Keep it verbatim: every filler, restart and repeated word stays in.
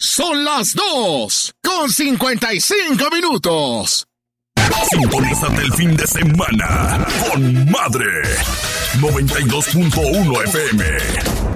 Son las dos con cincuenta y cinco minutos. Sintonízate el fin de semana con Madre noventa y dos punto uno F M.